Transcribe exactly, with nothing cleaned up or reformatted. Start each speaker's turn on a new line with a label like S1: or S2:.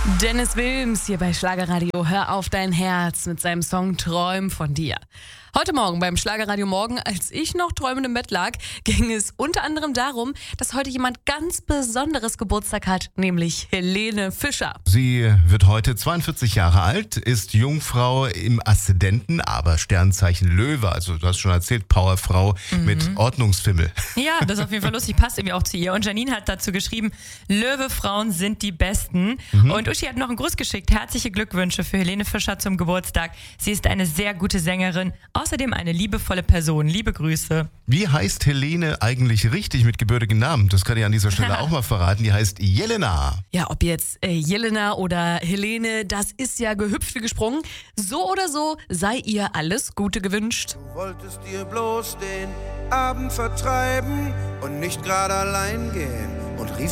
S1: Dennis Wilms hier bei Schlagerradio. Hör auf dein Herz mit seinem Song Träum von dir. Heute Morgen beim Schlagerradio Morgen, als ich noch träumend im Bett lag, ging es unter anderem darum, dass heute jemand ganz Besonderes Geburtstag hat, nämlich Helene Fischer.
S2: Sie wird heute zweiundvierzig Jahre alt, ist Jungfrau im Aszendenten, aber Sternzeichen Löwe. Also du hast schon erzählt, Powerfrau mhm. mit Ordnungsfimmel.
S3: Ja, das ist auf jeden Fall lustig, passt irgendwie auch zu ihr. Und Janine hat dazu geschrieben, Löwe-Frauen sind die Besten. Mhm. Und Uschi hat noch einen Gruß geschickt. Herzliche Glückwünsche für Helene Fischer zum Geburtstag. Sie ist eine sehr gute Sängerin. Außerdem eine liebevolle Person. Liebe Grüße.
S2: Wie heißt Helene eigentlich richtig mit gebürtigen Namen? Das kann ich an dieser Stelle auch mal verraten. Die heißt Jelena.
S1: Ja, ob jetzt äh, Jelena oder Helene, das ist ja gehüpft wie gesprungen. So oder so sei ihr alles Gute gewünscht.
S4: Du wolltest dir bloß den Abend vertreiben und nicht gerade allein gehen und rief